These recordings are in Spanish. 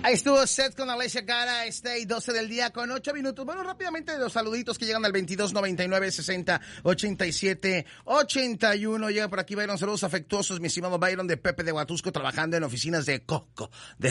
Ahí estuvo Seth con Alicia Cara, 12 del día con 8 minutos. Bueno, rápidamente los saluditos que llegan al 2299-60-87-81. Llega por aquí Byron, saludos afectuosos, mi estimado Byron de Pepe de Huatusco, trabajando en oficinas de Costco.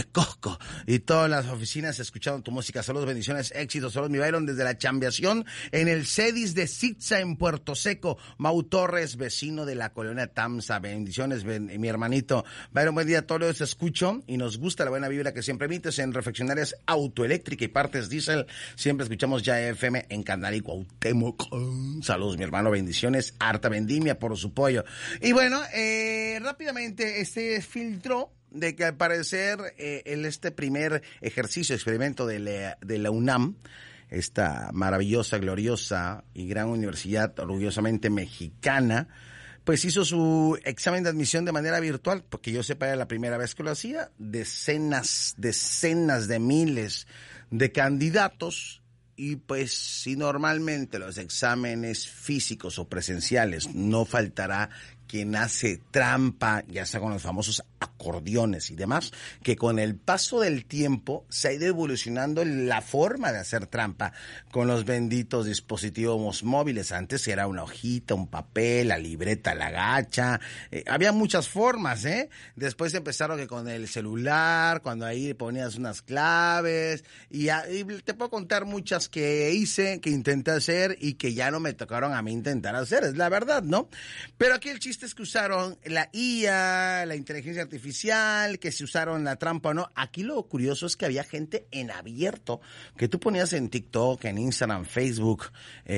Y todas las oficinas escuchando tu música. Saludos, bendiciones, éxitos. Saludos, mi Byron, desde la chambeación en el CEDIS de Sitza, en Puerto Seco. Mau Torres, vecino de la colonia Tamsa. Bendiciones, mi hermanito. Byron, buen día, todos te escucho y nos gusta la buena vibra que siempre emites en refaccionarias autoeléctrica y partes diésel. Siempre escuchamos ya FM en Canal y Cuauhtémoc. Saludos, mi hermano, bendiciones, harta vendimia por su pollo. Y bueno, rápidamente filtró de que al parecer este primer experimento de la UNAM, esta maravillosa, gloriosa y gran universidad orgullosamente mexicana, pues hizo su examen de admisión de manera virtual, porque yo sepa era la primera vez que lo hacía. Decenas de miles de candidatos, y pues si normalmente los exámenes físicos o presenciales no faltará quien hace trampa, ya sea con los famosos acordeones y demás, que con el paso del tiempo se ha ido evolucionando la forma de hacer trampa con los benditos dispositivos móviles. Antes era una hojita, un papel, la libreta, la gacha, había muchas formas, Después empezaron que con el celular, cuando ahí ponías unas claves, y te puedo contar muchas que intenté hacer y que ya no me tocaron a mí intentar hacer, es la verdad, ¿no? Pero aquí el chiste es que usaron la IA, la inteligencia artificial, que se usaron la trampa o no. Aquí lo curioso es que había gente en abierto, que tú ponías en TikTok, en Instagram, Facebook,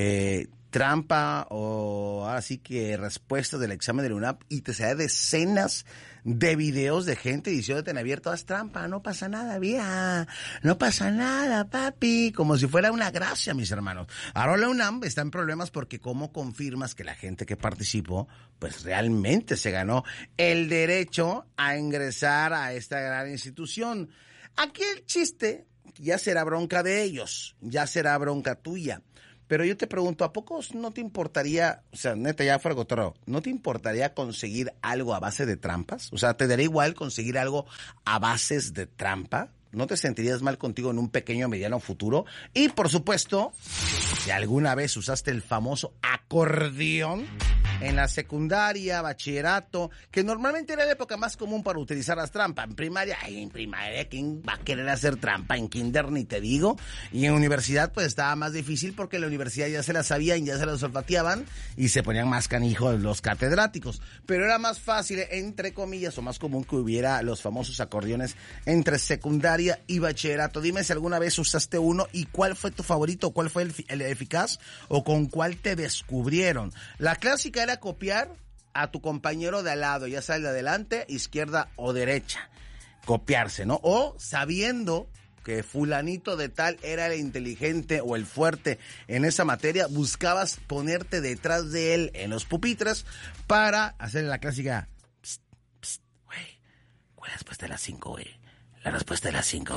trampa o así que respuestas del examen de la UNAM, y te salía decenas de videos de gente diciéndote en abierto, haz trampa, no pasa nada, vieja, no pasa nada, papi, como si fuera una gracia, mis hermanos. Ahora la UNAM está en problemas porque ¿cómo confirmas que la gente que participó pues realmente se ganó el derecho a ingresar a esta gran institución? Aquí el chiste ya será bronca de ellos, ya será bronca tuya. Pero yo te pregunto, ¿a poco no te importaría, o sea, neta, ya fuera cotorreo, no te importaría conseguir algo a base de trampas? O sea, ¿te daría igual conseguir algo a bases de trampa? ¿No te sentirías mal contigo en un pequeño o mediano futuro? Y, por supuesto, si alguna vez usaste el famoso acordeón en la secundaria, bachillerato, que normalmente era la época más común para utilizar las trampas. En primaria, ¿quién va a querer hacer trampa? En kinder ni te digo. Y en universidad, pues estaba más difícil porque en la universidad ya se las sabían, ya se las olfateaban y se ponían más canijos los catedráticos. Pero era más fácil, entre comillas, o más común que hubiera los famosos acordeones entre secundaria y bachillerato. Dime si alguna vez usaste uno y cuál fue tu favorito, cuál fue el eficaz o con cuál te descubrieron. La clásica era copiar a tu compañero de al lado, ya sea el de adelante, izquierda o derecha. Copiarse, ¿no? O sabiendo que fulanito de tal era el inteligente o el fuerte en esa materia, buscabas ponerte detrás de él en los pupitres para hacer la clásica, psst, psst, güey, ¿cuál es la respuesta de las 5, güey? La respuesta de las 5.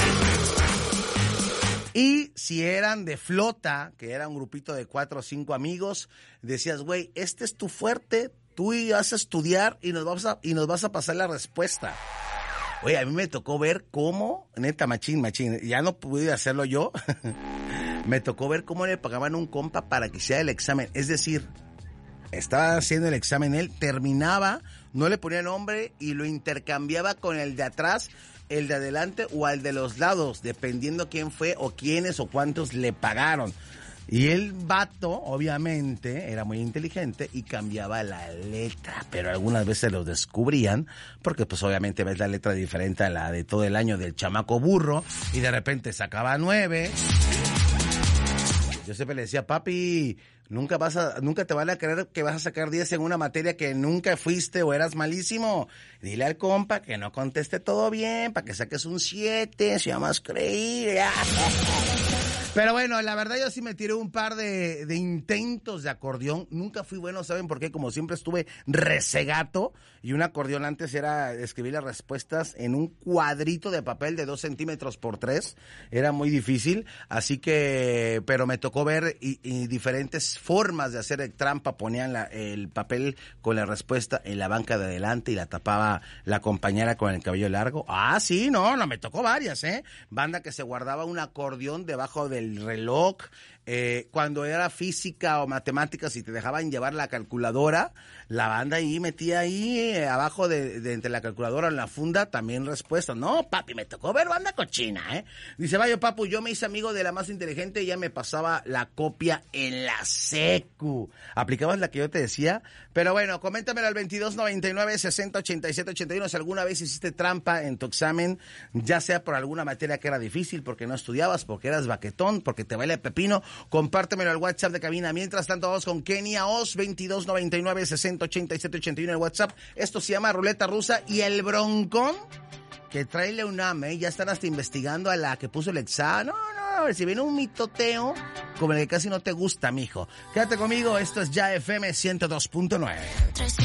Y si eran de flota, que era un grupito de 4 o 5 amigos, decías, güey, este es tu fuerte, tú vas a estudiar y nos vas a pasar la respuesta. Oye, a mí me tocó ver cómo, neta, machín, ya no pude hacerlo yo, me tocó ver cómo le pagaban un compa para que hiciera el examen. Es decir, estaba haciendo el examen él, terminaba, no le ponía nombre y lo intercambiaba con el de atrás, el de adelante o al de los lados, dependiendo quién fue o quiénes o cuántos le pagaron. Y el vato, obviamente, era muy inteligente y cambiaba la letra, pero algunas veces lo descubrían, porque pues obviamente ves la letra diferente a la de todo el año del chamaco burro, y de repente sacaba 9. Yo siempre le decía, papi, nunca te van a creer que vas a sacar 10 en una materia que nunca fuiste o eras malísimo. Dile al compa que no conteste todo bien, para que saques un 7, sea más creíble. Pero bueno, la verdad yo sí me tiré un par de intentos de acordeón. Nunca fui bueno, ¿saben por qué? Como siempre estuve recegato y un acordeón antes era escribir las respuestas en un cuadrito de papel de 2 centímetros por 3. Era muy difícil, así que, pero me tocó ver y diferentes formas de hacer trampa. Ponían el papel con la respuesta en la banca de adelante y la tapaba la compañera con el cabello largo. Ah, sí, no, me tocó varias, Banda que se guardaba un acordeón debajo del reloj, cuando era física o matemáticas y te dejaban llevar la calculadora, la banda ahí metía ahí abajo de entre la calculadora en la funda también respuestas. No, papi, me tocó ver banda cochina, Dice, vaya papu, yo me hice amigo de la más inteligente y ya me pasaba la copia en la secu. ¿Aplicabas la que yo te decía? Pero bueno, coméntamelo al 2299-608781 si alguna vez hiciste trampa en tu examen, ya sea por alguna materia que era difícil, porque no estudiabas, porque eras baquetón, porque te vale pepino. Compártemelo al WhatsApp de cabina. Mientras tanto, vamos con Kenia Oz, 2299-608781 el WhatsApp. Esto se llama Ruleta Rusa y el broncón que trae la UNAM, ya están hasta investigando a la que puso el examen. No, a ver si viene un mitoteo como el que casi no te gusta, mijo. Quédate conmigo, esto es Ya FM 102.9.